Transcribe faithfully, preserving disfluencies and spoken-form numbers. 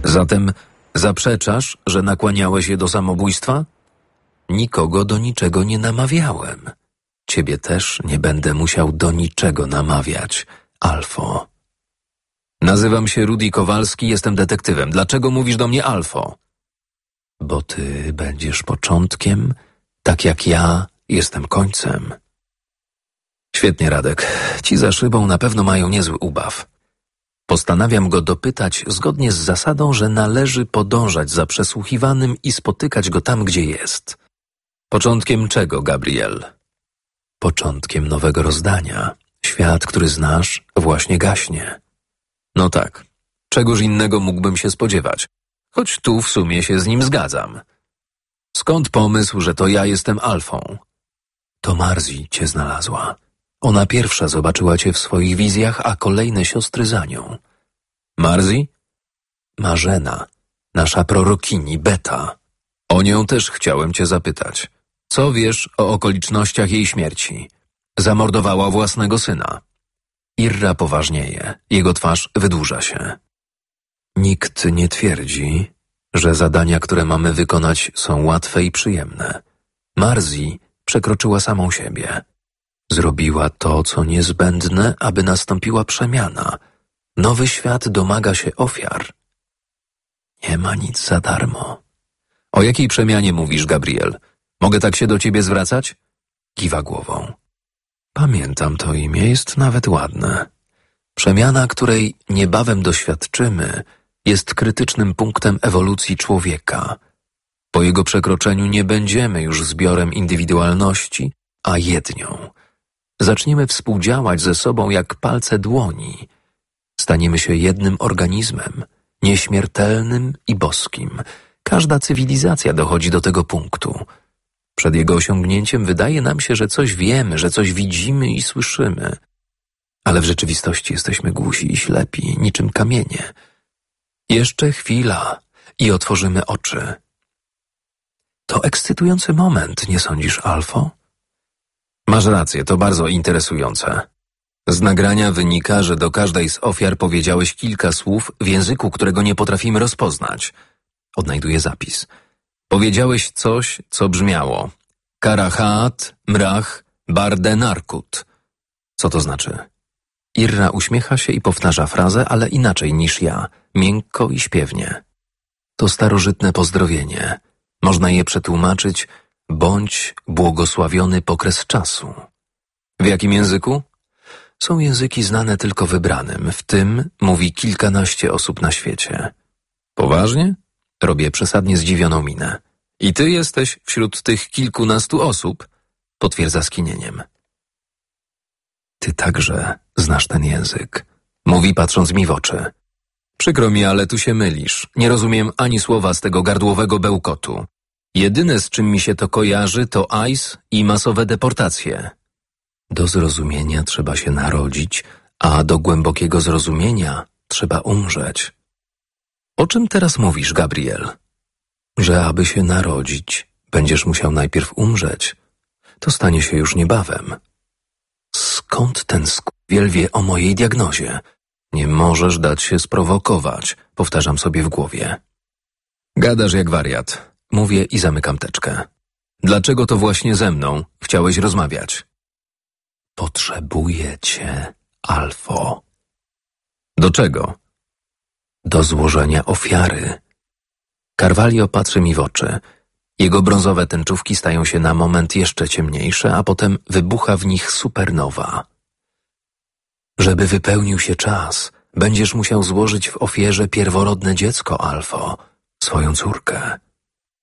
Zatem zaprzeczasz, że nakłaniałeś je do samobójstwa? Nikogo do niczego nie namawiałem. Ciebie też nie będę musiał do niczego namawiać, Alfo. Nazywam się Rudy Kowalski, jestem detektywem. Dlaczego mówisz do mnie Alfo? Bo ty będziesz początkiem, tak jak ja jestem końcem. Świetnie, Radek. Ci za szybą na pewno mają niezły ubaw. Postanawiam go dopytać zgodnie z zasadą, że należy podążać za przesłuchiwanym i spotykać go tam, gdzie jest. Początkiem czego, Gabriel? Początkiem nowego rozdania. Świat, który znasz, właśnie gaśnie. No tak, czegoż innego mógłbym się spodziewać, choć tu w sumie się z nim zgadzam. Skąd pomysł, że to ja jestem Alfą? To Marzi cię znalazła. Ona pierwsza zobaczyła cię w swoich wizjach, a kolejne siostry za nią. Marzi? Marzena, nasza prorokini Beta. O nią też chciałem cię zapytać. Co wiesz o okolicznościach jej śmierci? Zamordowała własnego syna. Irra poważnieje, jego twarz wydłuża się. Nikt nie twierdzi, że zadania, które mamy wykonać, są łatwe i przyjemne. Marzi przekroczyła samą siebie. Zrobiła to, co niezbędne, aby nastąpiła przemiana. Nowy świat domaga się ofiar. Nie ma nic za darmo. O jakiej przemianie mówisz, Gabriel? Mogę tak się do ciebie zwracać? Kiwa głową. Pamiętam to imię, jest nawet ładne. Przemiana, której niebawem doświadczymy, jest krytycznym punktem ewolucji człowieka. Po jego przekroczeniu nie będziemy już zbiorem indywidualności, a jednią. Zaczniemy współdziałać ze sobą jak palce dłoni. Staniemy się jednym organizmem, nieśmiertelnym i boskim. Każda cywilizacja dochodzi do tego punktu. Przed jego osiągnięciem wydaje nam się, że coś wiemy, że coś widzimy i słyszymy. Ale w rzeczywistości jesteśmy głusi i ślepi, niczym kamienie. Jeszcze chwila i otworzymy oczy. To ekscytujący moment, nie sądzisz, Alfo? Masz rację, to bardzo interesujące. Z nagrania wynika, że do każdej z ofiar powiedziałeś kilka słów w języku, którego nie potrafimy rozpoznać. Odnajduję zapis. Powiedziałeś coś, co brzmiało Karahat, Mrach, Barde Narkut. Co to znaczy? Irra uśmiecha się i powtarza frazę, ale inaczej niż ja, miękko i śpiewnie. To starożytne pozdrowienie. Można je przetłumaczyć: bądź błogosławiony pokres czasu. W jakim języku? Są języki znane tylko wybranym, w tym mówi kilkanaście osób na świecie. Poważnie? Robię przesadnie zdziwioną minę. I ty jesteś wśród tych kilkunastu osób? Potwierdza skinieniem. Ty także znasz ten język. Mówi, patrząc mi w oczy. Przykro mi, ale tu się mylisz. Nie rozumiem ani słowa z tego gardłowego bełkotu. Jedyne, z czym mi się to kojarzy, to ice i masowe deportacje. Do zrozumienia trzeba się narodzić, a do głębokiego zrozumienia trzeba umrzeć. O czym teraz mówisz, Gabriel? Że aby się narodzić, będziesz musiał najpierw umrzeć. To stanie się już niebawem. Skąd ten skurwiel wie o mojej diagnozie? Nie możesz dać się sprowokować, powtarzam sobie w głowie. Gadasz jak wariat, mówię i zamykam teczkę. Dlaczego to właśnie ze mną chciałeś rozmawiać? Potrzebuję cię, Alfo. Do czego? Do złożenia ofiary. Carvalho patrzy mi w oczy. Jego brązowe tęczówki stają się na moment jeszcze ciemniejsze, a potem wybucha w nich supernowa. Żeby wypełnił się czas, będziesz musiał złożyć w ofierze pierworodne dziecko, Alfo, swoją córkę.